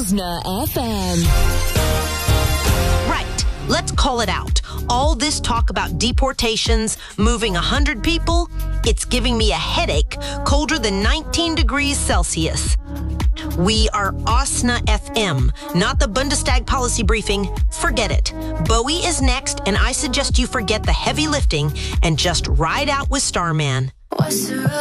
Osna FM. Right. Let's call it out. All this talk about deportations, moving 100 people, it's giving me a headache colder than 19 degrees Celsius. We are Osna FM, not the Bundestag policy briefing. Forget it. Bowie is next, and I suggest you forget the heavy lifting and just ride out with Starman.